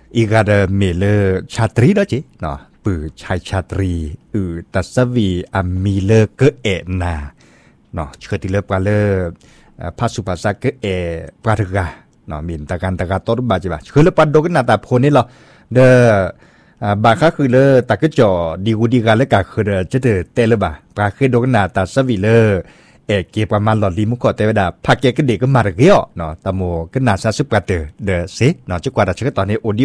อีกาเดเมเลชาตรีแล้วจีเนาะปือชายชาตรีตัสวีอามีเลเกเอนาเนาะเชื่อที่เลปาเลพาสุภาษาเกเอปาทกาเนาะมินตะการตะกาตอรบาจิบะคือเลปัดโดกันนาตาโพนี่เราเดบาค่าคือเลตะกจ่อดีกูดีกันเลกาคือจะเดเตเลบะปาคือโดกันนาตาสวีเลเก็บประมาณหลอดลิมุกอแต่เวลาพักเก็บก็เด็กก็มาเกี่ยวเนาะตะโมก็น่าซาสุกว่าเดเสีเนาะจุกว่าแต่เชื่อตอนนี้โอดิ